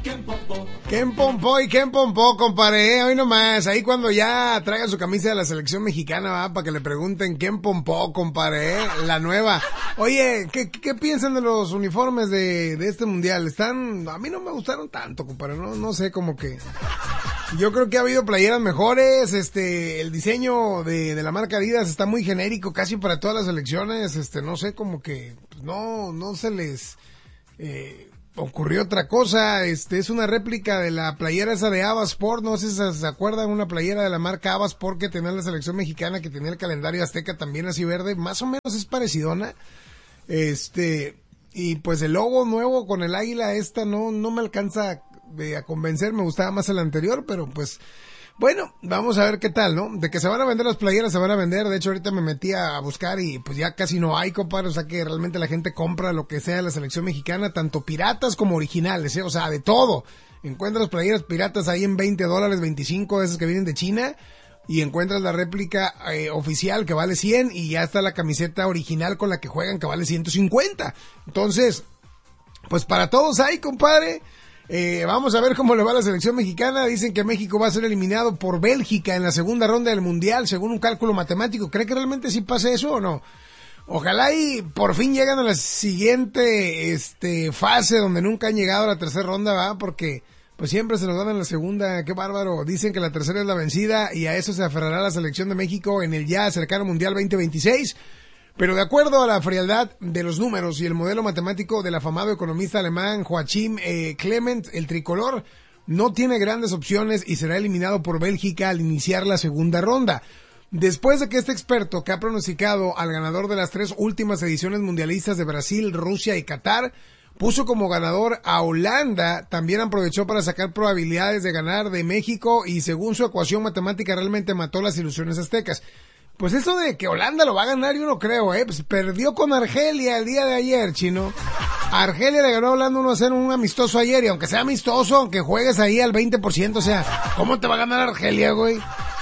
Ken Pompó y Ken Pompó, compadre, hoy nomás, ahí cuando ya traigan su camisa de la selección mexicana, va, para que le pregunten Ken Pompó, compadre, la nueva. Oye, ¿qué piensan de los uniformes de este mundial? A mí no me gustaron tanto, compadre, no sé, como que... Yo creo que ha habido playeras mejores, el diseño de la marca Adidas está muy genérico casi para todas las selecciones, no sé, como que pues, no se les ocurrió otra cosa, es una réplica de la playera esa de Ava Sport, no sé si se acuerdan, una playera de la marca Ava Sport que tenía la selección mexicana, que tenía el calendario azteca también así verde, más o menos es parecidona, y pues el logo nuevo con el águila no me alcanza a convencer, me gustaba más el anterior, pero pues bueno, vamos a ver qué tal, ¿no? De que se van a vender las playeras, se van a vender. De hecho, ahorita me metí a buscar y pues ya casi no hay, compadre. O sea que realmente la gente compra lo que sea de la selección mexicana, tanto piratas como originales, ¿eh? O sea, de todo. Encuentras las playeras piratas ahí en $20, 25, esas que vienen de China. Y encuentras la réplica oficial que vale 100 y ya está la camiseta original con la que juegan que vale 150. Entonces, pues para todos hay, compadre. Vamos a ver cómo le va a la selección mexicana. Dicen que México va a ser eliminado por Bélgica en la segunda ronda del mundial, según un cálculo matemático. ¿Cree que realmente sí pase eso o no? Ojalá y por fin llegan a la siguiente fase donde nunca han llegado a la tercera ronda, ¿va? Porque pues siempre se nos dan en la segunda. Qué bárbaro. Dicen que la tercera es la vencida y a eso se aferrará la selección de México en el ya cercano Mundial 2026. Pero de acuerdo a la frialdad de los números y el modelo matemático del afamado economista alemán Joachim Clement, el tricolor no tiene grandes opciones y será eliminado por Bélgica al iniciar la segunda ronda. Después de que este experto, que ha pronosticado al ganador de las 3 últimas ediciones mundialistas de Brasil, Rusia y Qatar, puso como ganador a Holanda, también aprovechó para sacar probabilidades de ganar de México y según su ecuación matemática realmente mató las ilusiones aztecas. Pues eso de que Holanda lo va a ganar yo no creo, pues perdió con Argelia el día de ayer, chino. Argelia le ganó a Holanda 1-0 un amistoso ayer y aunque sea amistoso, aunque juegues ahí al 20%, o sea, ¿cómo te va a ganar Argelia, güey?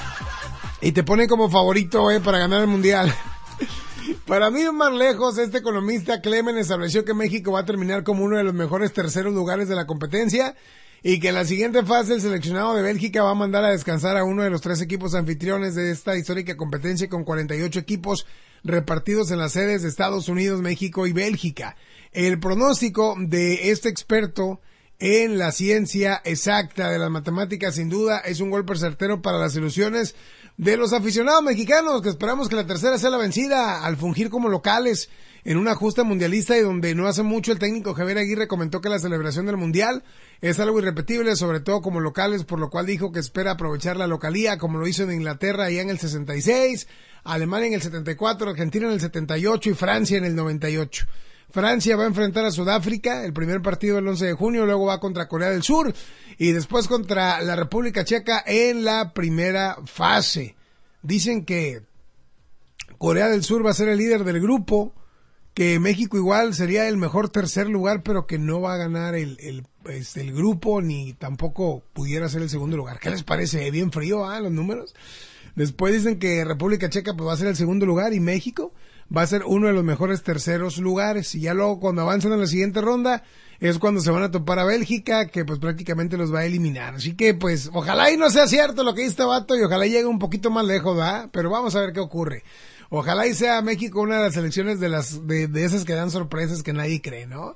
Y te ponen como favorito, para ganar el mundial. Para mí más lejos, este economista Clement estableció que México va a terminar como uno de los mejores terceros lugares de la competencia y que en la siguiente fase el seleccionado de Bélgica va a mandar a descansar a uno de los 3 equipos anfitriones de esta histórica competencia con 48 equipos repartidos en las sedes de Estados Unidos, México y Bélgica. El pronóstico de este experto en la ciencia exacta de las matemáticas sin duda es un golpe certero para las ilusiones de los aficionados mexicanos, que esperamos que la tercera sea la vencida al fungir como locales en una justa mundialista y donde no hace mucho el técnico Javier Aguirre comentó que la celebración del mundial es algo irrepetible, sobre todo como locales, por lo cual dijo que espera aprovechar la localía como lo hizo en Inglaterra allá en el 66, Alemania en el 74, Argentina en el 78 y Francia en el 98. Francia va a enfrentar a Sudáfrica, el primer partido el 11 de junio, luego va contra Corea del Sur y después contra la República Checa en la primera fase. Dicen que Corea del Sur va a ser el líder del grupo, que México igual sería el mejor tercer lugar, pero que no va a ganar el grupo ni tampoco pudiera ser el segundo lugar. ¿Qué les parece? Bien frío, los números. Después dicen que República Checa pues va a ser el segundo lugar y México va a ser uno de los mejores terceros lugares. Y ya luego cuando avancen a la siguiente ronda es cuando se van a topar a Bélgica, que pues prácticamente los va a eliminar. Así que pues ojalá y no sea cierto lo que dice este vato y ojalá llegue un poquito más lejos, ¿verdad? Pero vamos a ver qué ocurre. Ojalá y sea México una de las selecciones de esas que dan sorpresas que nadie cree, ¿no?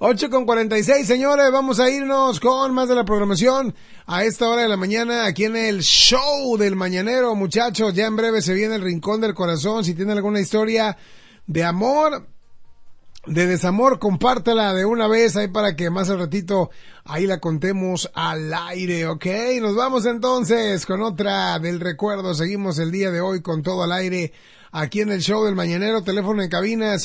8:46, señores, vamos a irnos con más de la programación a esta hora de la mañana aquí en el show del mañanero, muchachos. Ya en breve se viene el Rincón del Corazón. Si tienen alguna historia de amor, de desamor, compártela de una vez ahí para que más al ratito ahí la contemos al aire, ¿ok? Nos vamos entonces con otra del recuerdo. Seguimos el día de hoy con todo al aire aquí en el show del mañanero. Teléfono en cabina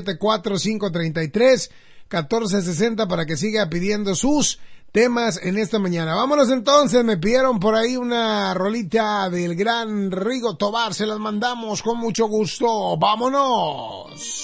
574-533-1460 para que siga pidiendo sus temas en esta mañana. Vámonos entonces, me pidieron por ahí una rolita del gran Rigo Tobar, se las mandamos con mucho gusto. ¡Vámonos!